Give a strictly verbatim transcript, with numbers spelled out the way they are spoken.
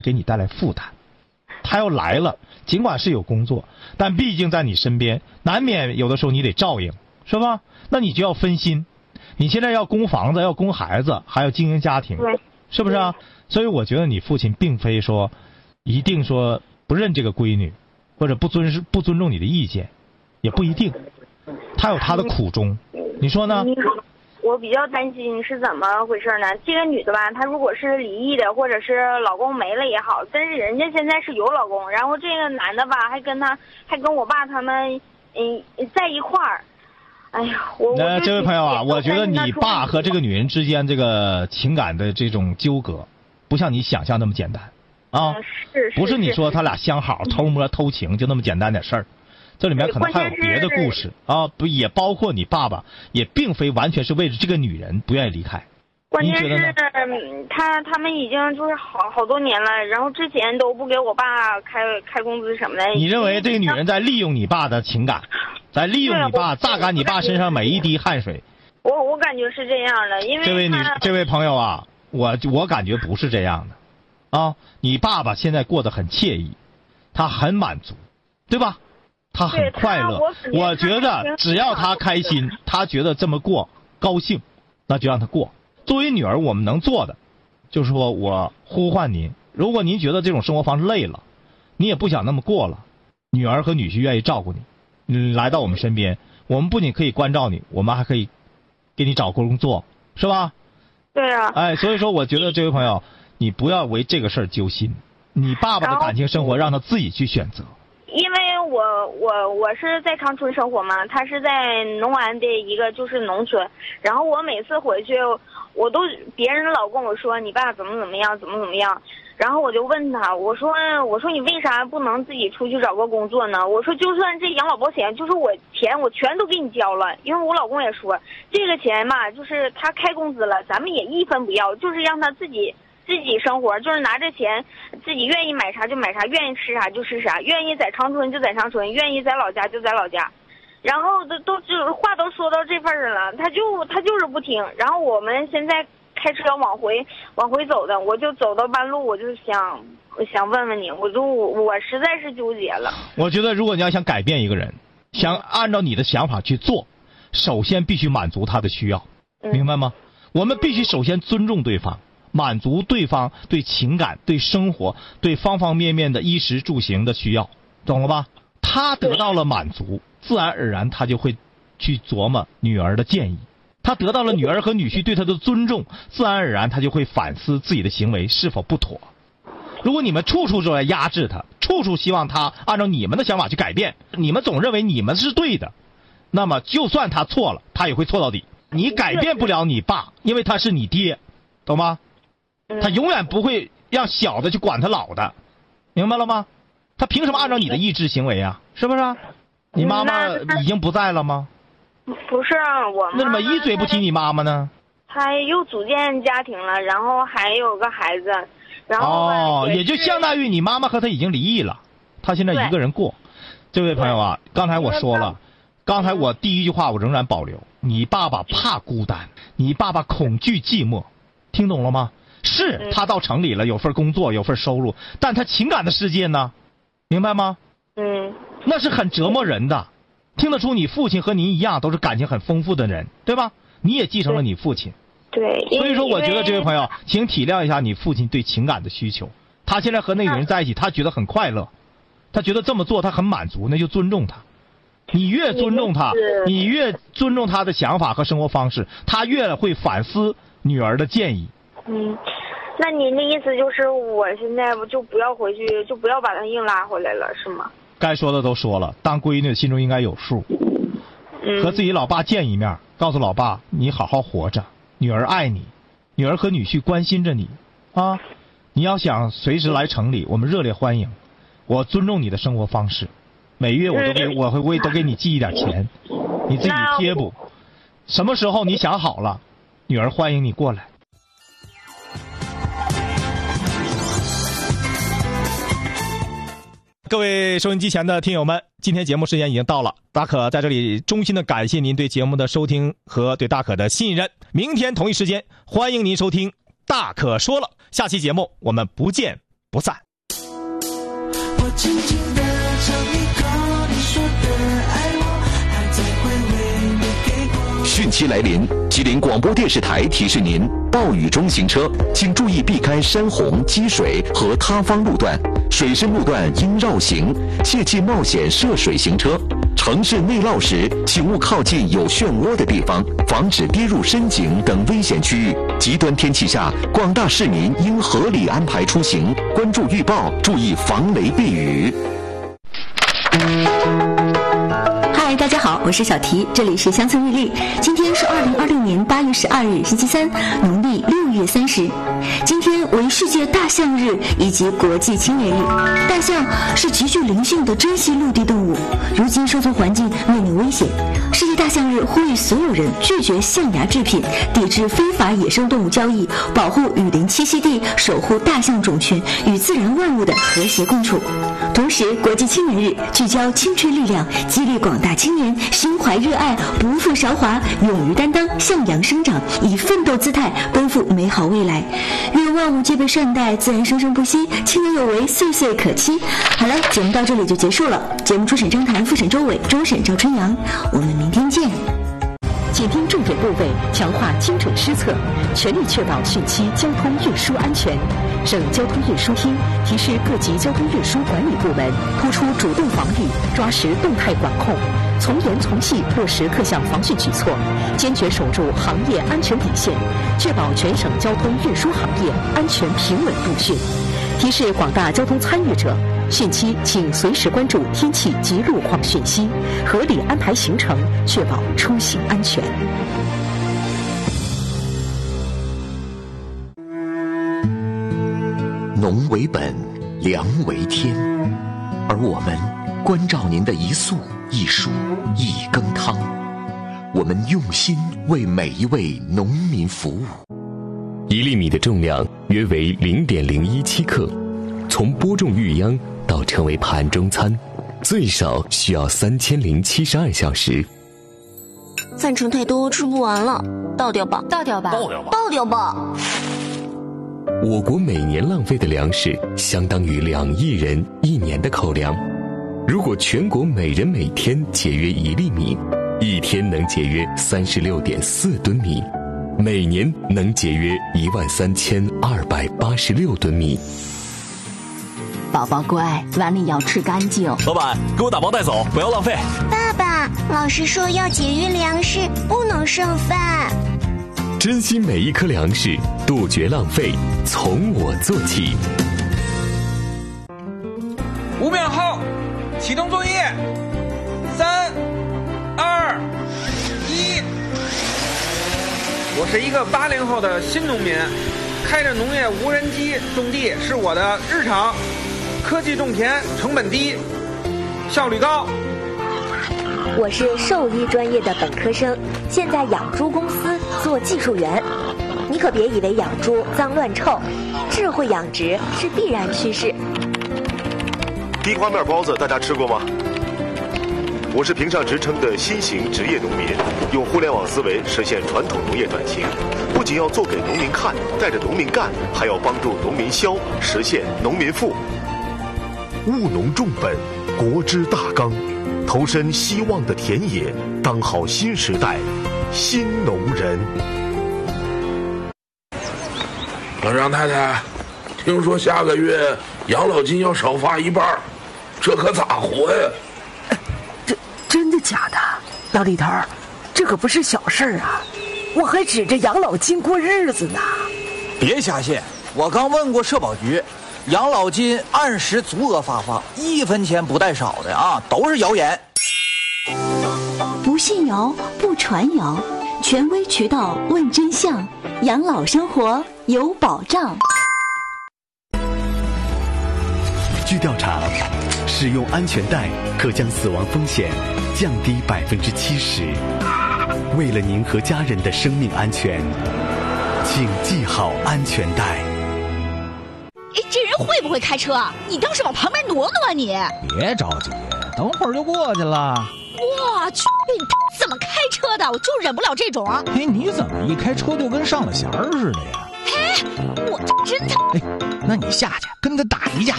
给你带来负担。他要来了，尽管是有工作，但毕竟在你身边，难免有的时候你得照应，是吧？那你就要分心。你现在要供房子，要供孩子，还要经营家庭，是不是啊？所以我觉得你父亲并非说一定说不认这个闺女，或者不尊不尊重你的意见，也不一定，他有他的苦衷，你说呢？ 我比较担心是怎么回事呢？这个女的吧，她如果是离异的，或者是老公没了也好，但是人家现在是有老公，然后这个男的吧，还跟他还跟我爸他们嗯在一块儿。哎呀，我那这位朋友啊，我觉得你爸和这个女女人之间这个情感的这种纠葛，不像你想象那么简单啊， 嗯、是, 是不是你说他俩相好、偷摸、偷情就那么简单点事儿。这里面可能还有别的故事啊，不也包括你爸爸，也并非完全是为了这个女人不愿意离开。 关键是您觉得呢？ 他他们已经就是好好多年了，然后之前都不给我爸开开工资什么的。 你认为这个女人在利用你爸的情感，在利用你爸，榨干你爸身上每一滴汗水？ 我我感觉是这样的，因为这位女这位朋友啊，我我感觉不是这样的啊。你爸爸现在过得很惬意，他很满足，对吧？他很快乐，我, 我觉得只要他开心，他觉得这么过高兴，那就让他过。作为女儿，我们能做的就是说我呼唤您，如果您觉得这种生活方式累了，你也不想那么过了，女儿和女婿愿意照顾你，你来到我们身边，我们不仅可以关照你，我们还可以给你找工作，是吧？ 对啊。 哎，所以说我觉得这位朋友，你不要为这个事儿揪心，你爸爸的感情生活让他自己去选择。 因为我我我是在长春生活嘛，他是在农安的一个就是农村，然后我每次回去，我都别人老跟我说你爸怎么怎么样怎么怎么样，然后我就问他，我说我说你为啥不能自己出去找个工作呢？我说就算这养老保险，就是我钱我全都给你交了，因为我老公也说这个钱嘛，就是他开工资了，咱们也一分不要，就是让他自己。自己生活，就是拿着钱自己愿意买啥就买啥，愿意吃啥就吃啥，愿意在长春就在长春，愿意在老家就在老家，然后都都就话都说到这份儿了，他就他就是不听。然后我们现在开车往回往回走的，我就走到半路，我就想想问问你，我就我实在是纠结了。 我觉得如果你要想改变一个人，想按照你的想法去做，首先必须满足他的需要，明白吗？我们必须首先尊重对方，满足对方对情感、对生活、对方方面面的衣食住行的需要，懂了吧？他得到了满足，自然而然他就会去琢磨女儿的建议。他得到了女儿和女婿对他的尊重，自然而然他就会反思自己的行为是否不妥。如果你们处处都在压制他，处处希望他按照你们的想法去改变，你们总认为你们是对的，那么就算他错了，他也会错到底。你改变不了你爸，因为他是你爹，懂吗？他永远不会让小的去管他老的，明白了吗？他凭什么按照你的意志行为啊？是不是？你妈妈已经不在了吗？ 不是我妈妈， 那怎么一嘴不提你妈妈呢？ 她又组建家庭了，然后还有个孩子，然后哦，也就相当于你妈妈和他已经离异了，他现在一个人过。这位朋友啊，刚才我说了，刚才我第一句话我仍然保留，你爸爸怕孤单，你爸爸恐惧寂寞，听懂了吗？是他到城里了，有份工作，有份收入，但他情感的世界呢？明白吗？ 嗯， 那是很折磨人的。听得出你父亲和您一样都是感情很丰富的人，对吧？你也继承了你父亲。 对。 所以说我觉得这位朋友，请体谅一下你父亲对情感的需求。他现在和那个人在一起，他觉得很快乐，他觉得这么做他很满足，那就尊重他。你越尊重他，你越尊重他的想法和生活方式，他越会反思女儿的建议。 嗯，那您的意思就是我现在就不要回去，就不要把他硬拉回来了，是吗？该说的都说了，当闺女心中应该有数。 嗯， 和自己老爸见一面，告诉老爸你好好活着，女儿爱你，女儿和女婿关心着你啊！你要想随时来城里，我们热烈欢迎。我尊重你的生活方式，每月我都给、嗯、我会为都给你寄一点钱，你自己贴补。什么时候你想好了，女儿欢迎你过来。各位收音机前的听友们，今天节目时间已经到了，大可在这里衷心的感谢您对节目的收听和对大可的信任。明天同一时间，欢迎您收听大可说了，下期节目我们不见不散。 我轻轻地尝一口你说的爱我，还在回味你给过。 汛期来临，吉林广播电视台提示您：暴雨中行车，请注意避开山洪、积水和塌方路段，水深路段应绕行，切忌冒险涉水行车。城市内涝时，请勿靠近有漩涡的地方，防止跌入深井等危险区域。极端天气下，广大市民应合理安排出行，关注预报，注意防雷避雨。 嗨，大家好，我是小提，这里是乡村日历。今天是二零二六年八月十二日，星期三，农历六月三十。今天为世界大象日以及国际青年日。大象是极具灵性的珍稀陆地动物，如今生存环境面临危险。世界大象日呼吁所有人拒绝象牙制品，抵制非法野生动物交易，保护雨林栖息地，守护大象种群与自然万物的和谐共处。同时，国际青年日聚焦青春力量，激励广大青年心怀热爱，不负韶华，勇于担当，向阳生长，以奋斗姿态奔赴美好未来。愿万物皆被善待，自然生生不息，青年有为，岁岁可期。好了，节目到这里就结束了。节目初审张谭，复审周伟，终审赵春阳。我们明天见。 紧盯重点部位，强化精准施策，全力确保汛期交通运输安全。省交通运输厅提示各级交通运输管理部门，突出主动防御，抓实动态管控，从严从细落实各项防汛举措，坚决守住行业安全底线，确保全省交通运输行业安全平稳度汛。提示广大交通参与者，汛期请随时关注天气及路况讯息，合理安排行程，确保出行安全。 农为本，粮为天，而我们关照您的一粟一黍一羹汤，我们用心为每一位农民服务。 一粒米的重量约为 零点零一七克，从播种育秧到成为盘中餐，最少需要三千零七十二小时。 饭盛太多，吃不完了，倒掉吧， 倒掉吧， 倒掉吧，倒掉吧。 我国每年浪费的粮食相当于两亿人一年的口粮。如果全国每人每天节约一粒米，一天能节约三十六点四吨米，每年能节约一万三千二百八十六吨米。 宝宝乖，碗里要吃干净。 老板，给我打包带走，不要浪费。 爸爸，老师说要节约粮食，不能剩饭。 珍惜每一颗粮食，杜绝浪费，从我做起。 五秒后，启动作业。三、二、一。我是一个八零后的新农民，开着农业无人机种地是我的日常。科技种田，成本低，效率高。 我是兽医专业的本科生，现在养猪公司做技术员。你可别以为养猪脏乱臭，智慧养殖是必然趋势。 地瓜面包子大家吃过吗？我是评上职称的新型职业农民，用互联网思维实现传统农业转型，不仅要做给农民看，带着农民干，还要帮助农民消，实现农民富。务农重本，国之大纲，投身希望的田野，当好新时代新农人。 老张太太，听说下个月养老金要少发一半，这可咋活呀？ 这真的假的？老李头，这可不是小事儿啊！我还指着养老金过日子呢。 别瞎信，我刚问过社保局。养老金按时足额发放，一分钱不带少的啊，都是谣言。 不信谣，不传谣，权威渠道问真相，养老生活有保障。 据调查，使用安全带可将死亡风险降低百分之七十。为了您和家人的生命安全，请系好安全带。 哎，这人会不会开车啊？你倒是往旁边挪挪啊你！ 别着急，等会儿就过去了。 我去，你怎么开车的？我就忍不了这种。 哎，你怎么一开车就跟上了弦儿似的呀？ 哎哎，我真的。 哎，那你下去跟他打一架。